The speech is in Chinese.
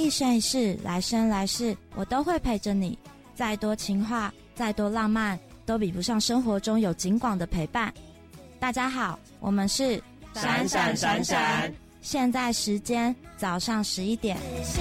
一生一世，来生来世，我都会陪着你。再多情话，再多浪漫，都比不上生活中有景广的陪伴。大家好，我们是闪闪闪闪， 现在时间早上11点。